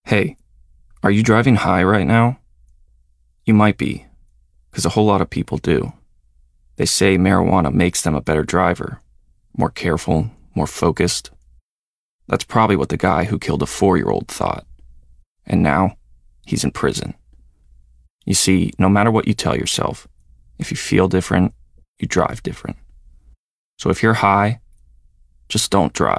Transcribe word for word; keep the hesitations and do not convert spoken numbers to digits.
Hey, are you driving high right now? You might be, because a whole lot of people do. They say marijuana makes them a better driver, more careful, more focused. That's probably what the guy who killed a four-year-old thought. And now, he's in prison. You see, no matter what you tell yourself, if you feel different, you drive different. So if you're high, just don't drive.